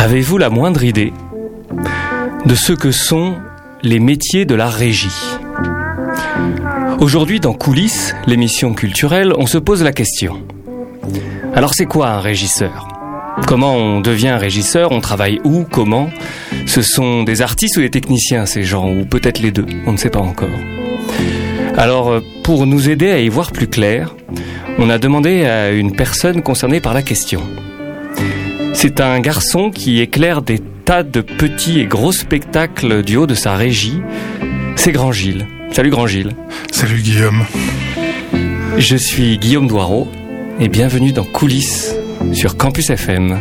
Avez-vous la moindre idée de ce que sont les métiers de la régie ? Aujourd'hui, dans Coulisses, l'émission culturelle, on se pose la question. Alors c'est quoi un régisseur ? Comment on devient un régisseur ? On travaille où ? Comment ? Ce sont des artistes ou des techniciens, ces gens ? Ou peut-être les deux ? On ne sait pas encore. Alors, pour nous aider à y voir plus clair, on a demandé à une personne concernée par la question. C'est un garçon qui éclaire des tas de petits et gros spectacles du haut de sa régie. C'est Grand Gilles. Salut Grand Gilles. Salut Guillaume. Je suis Guillaume Doireau et bienvenue dans Coulisses sur Campus FM.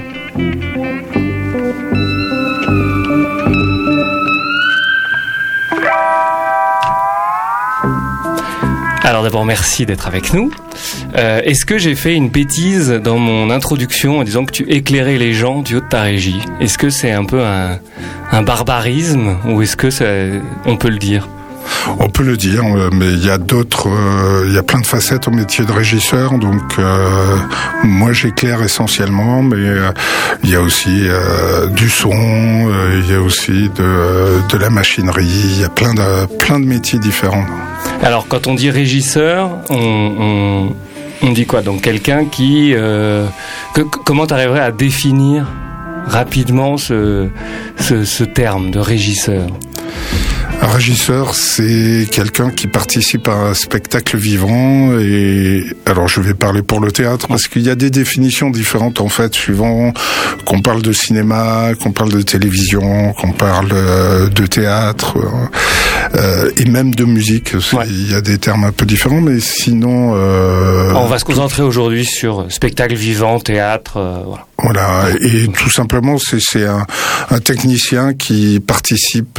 Alors d'abord, merci d'être avec nous. Est-ce que j'ai fait une bêtise dans mon introduction en disant que tu éclairais les gens du haut de ta régie ? Est-ce que c'est un peu un barbarisme ou est-ce que on peut le dire ? On peut le dire, mais il y a d'autres, il y a plein de facettes au métier de régisseur. Donc, moi, j'éclaire essentiellement, mais il y a aussi du son, il y a aussi de la machinerie. Il y a plein de métiers différents. Alors, quand on dit régisseur, on dit quoi ? Donc, quelqu'un qui, comment t'arriverais à définir rapidement ce terme de régisseur ? Un régisseur, c'est quelqu'un qui participe à un spectacle vivant et alors je vais parler pour le théâtre parce qu'il y a des définitions différentes en fait suivant qu'on parle de cinéma, qu'on parle de télévision, qu'on parle de théâtre et même de musique. Ouais. Il y a des termes un peu différents mais sinon... On va se concentrer aujourd'hui sur spectacle vivant, théâtre, voilà. Voilà, et tout simplement, c'est un technicien qui participe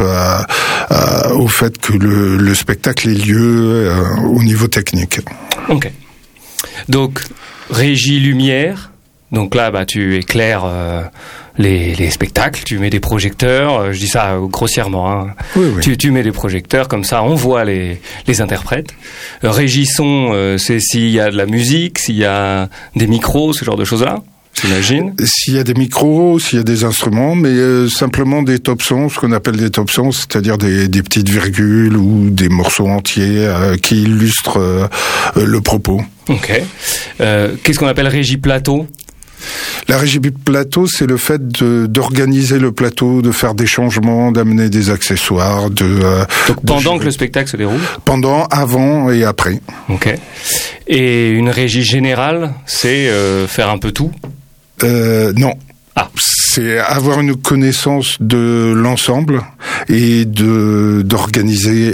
au fait que le spectacle ait lieu au niveau technique. Ok. Donc, régie lumière. Donc là, tu éclaires les spectacles, tu mets des projecteurs. Je dis ça grossièrement. Hein. Oui. Tu mets des projecteurs, comme ça, on voit les interprètes. Régie son, c'est s'il y a de la musique, s'il y a des micros, ce genre de choses-là. J'imagine. S'il y a des micros, s'il y a des instruments, mais simplement des top sons, ce qu'on appelle des top sons, c'est-à-dire des petites virgules ou des morceaux entiers qui illustrent le propos. Ok. Qu'est-ce qu'on appelle régie plateau ? La régie plateau, c'est le fait d'organiser le plateau, de faire des changements, d'amener des accessoires, Donc pendant que le spectacle se déroule ? Pendant, avant et après. Ok. Et une régie générale, c'est faire un peu tout ? Non. Ah. C'est avoir une connaissance de l'ensemble et d'organiser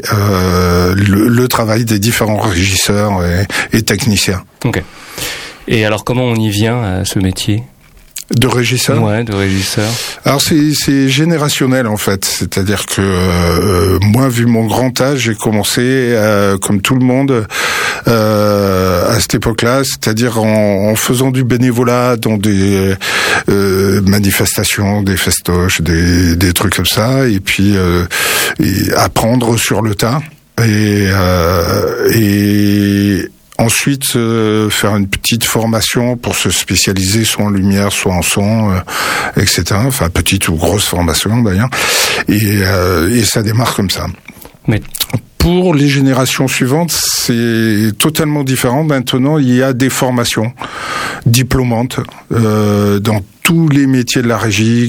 le travail des différents régisseurs et techniciens. Ok. Et alors comment on y vient à ce métier ? De régisseur ? Ouais, de régisseur. Alors c'est générationnel en fait, c'est-à-dire que moi, vu mon grand âge, j'ai commencé comme tout le monde à cette époque-là, c'est-à-dire en faisant du bénévolat dans des manifestations, des festoches, des trucs comme ça, et puis et apprendre sur le tas et ensuite, faire une petite formation pour se spécialiser soit en lumière, soit en son, etc. Enfin, petite ou grosse formation d'ailleurs. Et ça démarre comme ça. Mais pour les générations suivantes, c'est totalement différent. Maintenant, il y a des formations diplômantes dans tous les métiers de la régie,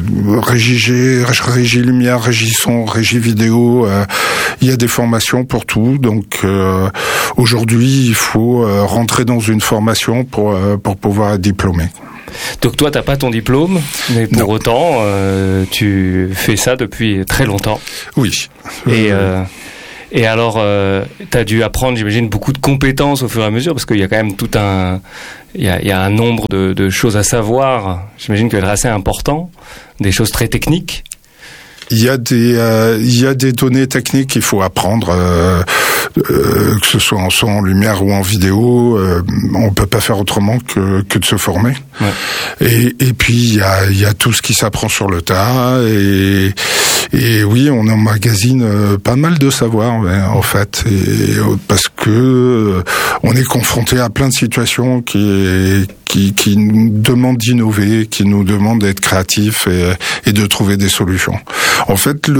régie lumière, régie son, régie vidéo. Il y a des formations pour tout. Donc aujourd'hui, il faut rentrer dans une formation pour pouvoir être diplômé. Donc toi, t'as pas ton diplôme, mais pour autant, tu fais ça depuis très longtemps. Oui. Et alors, t'as dû apprendre, j'imagine, beaucoup de compétences au fur et à mesure, parce qu'il y a quand même il y a un nombre de choses à savoir. J'imagine qu'il va être assez important, des choses très techniques. Il y a des données techniques qu'il faut apprendre, que ce soit en son, en lumière ou en vidéo. On peut pas faire autrement que de se former. Ouais. Et puis il y a tout ce qui s'apprend sur le tas Et oui, on emmagasine pas mal de savoir, ouais, en fait, et parce que on est confronté à plein de situations qui nous demandent d'innover, qui nous demandent d'être créatifs et de trouver des solutions. En fait,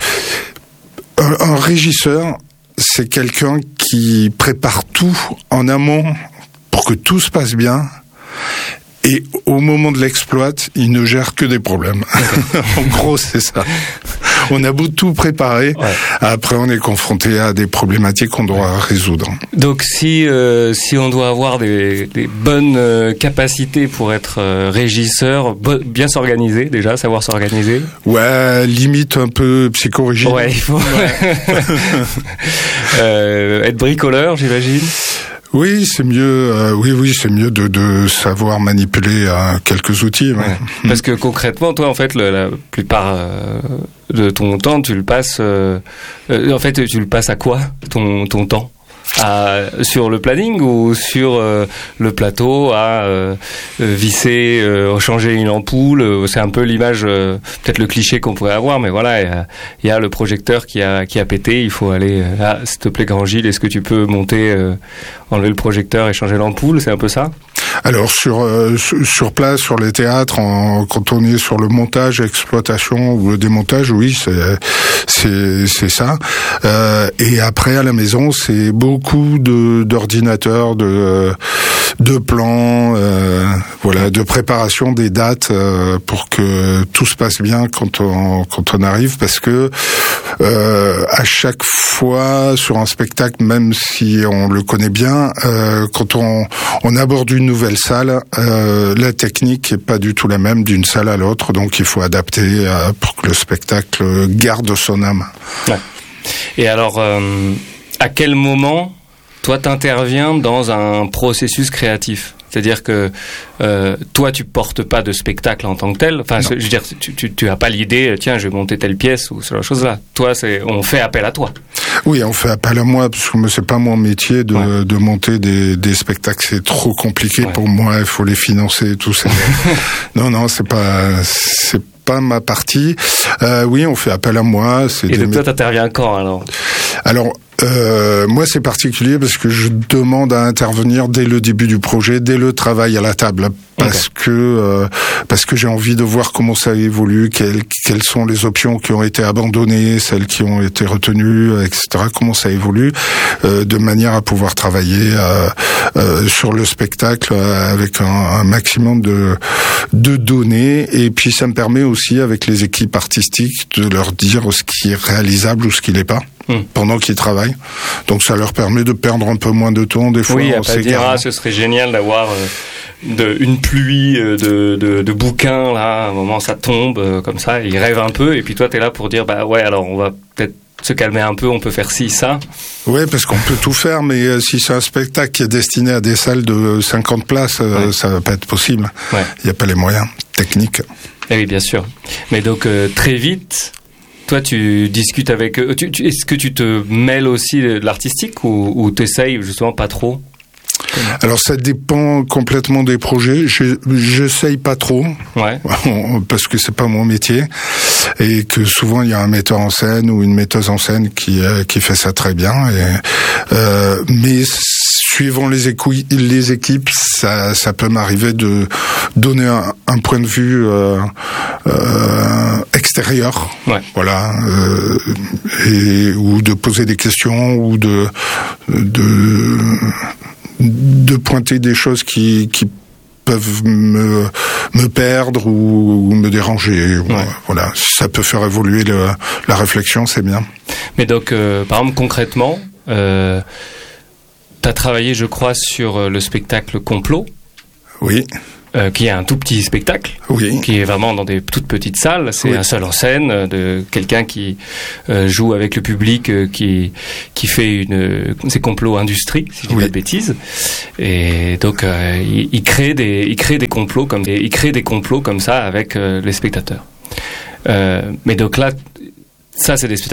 un régisseur, c'est quelqu'un qui prépare tout en amont pour que tout se passe bien. Et au moment de l'exploit, il ne gère que des problèmes. En gros, c'est ça. On a beau tout préparer, ouais. Après on est confronté à des problématiques qu'on doit résoudre. Donc si on doit avoir des bonnes capacités pour être régisseur, bien s'organiser déjà, savoir s'organiser. Ouais, limite un peu psychorigide. Ouais, il faut être bricoleur, j'imagine. Oui, c'est mieux. Oui, c'est mieux de savoir manipuler quelques outils. Ouais. Ouais. Parce que concrètement, toi, en fait, la plupart de ton temps, tu le passes. En fait, tu le passes à quoi, ton temps? Sur le planning ou sur le plateau à visser, changer une ampoule. C'est un peu l'image, peut-être le cliché qu'on pourrait avoir, mais voilà, il y a le projecteur qui a pété. Il faut aller. S'il te plaît, grand Gilles, est-ce que tu peux monter, enlever le projecteur et changer l'ampoule? C'est un peu ça? Alors sur place, sur les théâtres, quand on est sur le montage, exploitation ou le démontage, oui, c'est ça. Et après à la maison, c'est beaucoup d'ordinateurs, de plans, voilà, de préparation des dates pour que tout se passe bien quand on arrive, parce que à chaque fois sur un spectacle, même si on le connaît bien, quand on aborde une nouvelle salle, la technique est pas du tout la même d'une salle à l'autre, donc il faut adapter pour que le spectacle garde son âme. Ouais. Et alors, à quel moment toi t'interviens dans un processus créatif? C'est-à-dire que toi, tu portes pas de spectacle en tant que tel. Enfin, je veux dire, tu as pas l'idée, tiens, je vais monter telle pièce ou ce genre de choses-là. Toi, on fait appel à toi. Oui, on fait appel à moi parce que c'est pas mon métier de monter des spectacles. C'est trop compliqué pour moi. Il faut les financer et tout ça. Non, c'est pas ma partie. Oui, on fait appel à moi. Et donc toi, t'interviens quand alors? Alors, moi, c'est particulier parce que je demande à intervenir dès le début du projet, dès le travail à la table, parce que j'ai envie de voir comment ça évolue, quelles sont les options qui ont été abandonnées, celles qui ont été retenues, etc. Comment ça évolue, de manière à pouvoir travailler sur le spectacle avec un maximum de données. Et puis, ça me permet aussi, avec les équipes artistiques, de leur dire ce qui est réalisable ou ce qui l'est pas. Pendant qu'ils travaillent. Donc ça leur permet de perdre un peu moins de temps des fois. Oui, à pas dire ce serait génial d'avoir une pluie de bouquins là, à un moment ça tombe comme ça, ils rêvent un peu et puis toi t'es là pour dire bah ouais alors on va peut-être se calmer un peu, on peut faire ci, ça. Oui, parce qu'on peut tout faire, mais si c'est un spectacle qui est destiné à des salles de 50 places, ça va pas être possible. Ouais. Il n'y a pas les moyens techniques. Et oui, bien sûr. Mais donc très vite. Toi, tu discutes avec eux. Est-ce que tu te mêles aussi de l'artistique ou t'essayes justement pas trop? Alors ça dépend complètement des projets. J'essaye pas trop, parce que c'est pas mon métier et que souvent il y a un metteur en scène ou une metteuse en scène qui fait ça très bien. Mais suivant les équipes, ça peut m'arriver de donner un point de vue extérieur, voilà, ou de poser des questions ou de pointer des choses qui peuvent me perdre ou me déranger. Voilà, ça peut faire évoluer la réflexion, c'est bien. Mais donc, par exemple, concrètement, t'as travaillé, je crois, sur le spectacle Complot. Oui. Qui est un tout petit spectacle, qui est vraiment dans des toutes petites salles. C'est un seul en scène de quelqu'un qui joue avec le public, qui fait c'est complot industrie, si je dis pas de bêtises. Et donc il crée des complots comme ça avec les spectateurs. Mais donc là, ça c'est des spectacles